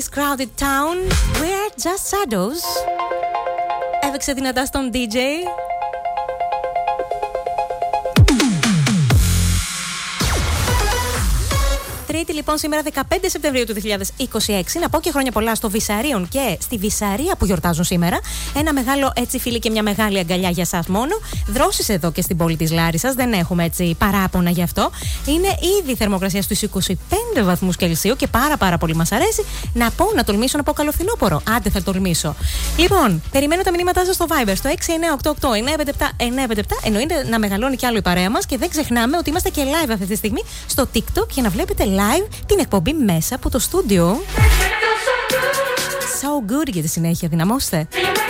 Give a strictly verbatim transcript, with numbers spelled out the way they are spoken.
Crowded Town, We're Just Shadows. Έβεξε δυνατά στον ντι τζέι. Τρίτη λοιπόν σήμερα δεκαπέντε Σεπτεμβρίου του δύο χιλιάδες είκοσι έξι. Να πω και χρόνια πολλά στο Βυσσαρίων και στη Βυσσαρία που γιορτάζουν σήμερα. Ένα μεγάλο έτσι φίλοι και μια μεγάλη αγκαλιά για σας μόνο. Δρόσης εδώ και στην πόλη της Λάρισσας. Δεν έχουμε έτσι παράπονα γι' αυτό. Είναι ήδη η θερμοκρασία στους είκοσι πέντε βαθμούς Κελσίου και πάρα πάρα πολύ μας αρέσει. Να πω, να τολμήσω να πω καλοφθινόπορο. Άντε θα τολμήσω. Λοιπόν, περιμένω τα μηνύματά σας στο Viber στο έξι εννιά οκτώ οκτώ εννιά πέντε επτά εννιά πέντε επτά. Εννοείται να μεγαλώνει κι άλλο η παρέα μας και δεν ξεχνάμε ότι είμαστε και live αυτή τη στιγμή στο TikTok για να βλέπετε live την εκπομπή μέσα από το στούντιο. So good για τη συνέχεια, δυναμώστε.